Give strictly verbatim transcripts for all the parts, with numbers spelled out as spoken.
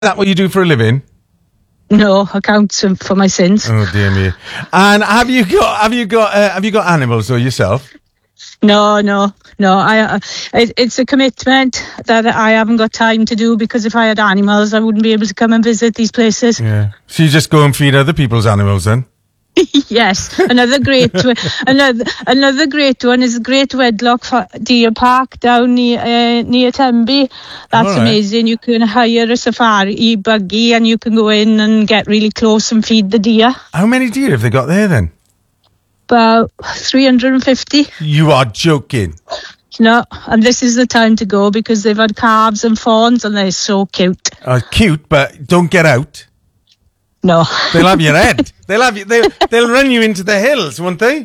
that what you do for a living? No, accounts for my sins. Oh dear me! And have you got have you got uh, have you got animals or yourself? No, no, no. I uh, it, it's a commitment that I haven't got time to do, because if I had animals, I wouldn't be able to come and visit these places. Yeah. So you just go and feed other people's animals then? Yes, another great one, another another great one is Great Wedlock Deer Park down near uh, near Tenby. That's right. amazing. You can hire a safari buggy and you can go in and get really close and feed the deer. How many deer have they got there then? About three hundred fifty. You are joking. No, and this is the time to go because they've had calves and fawns and they're so cute. Uh, cute, but don't get out. No. They'll have your head. They'll have you. They'll, they'll run you into the hills, won't they?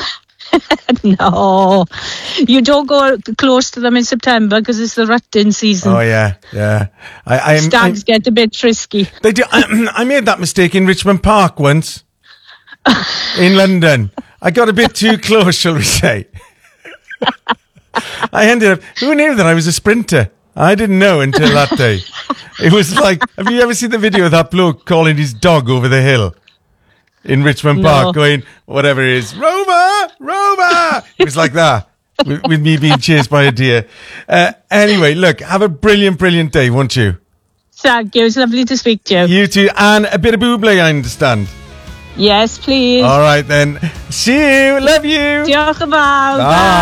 No. You don't go close to them in September because it's the rutting season. Oh, yeah, yeah. I, I am, Stags I'm, get a bit frisky. They do. I, I made that mistake in Richmond Park once in London. I got a bit too close, shall we say. I ended up... Who knew that I was a sprinter? I didn't know until that day. It was like, have you ever seen the video of that bloke calling his dog over the hill in Richmond No. Park, going, whatever it is, Rover, Rover? It was like that, with, with me being chased by a deer. Uh, anyway, look, have a brilliant, brilliant day, won't you? Thank you. It's lovely to speak to you. You too. And a bit of Bublé, I understand. Yes, please. All right, then. See you. Love you. Diolch yn fawr. Bye.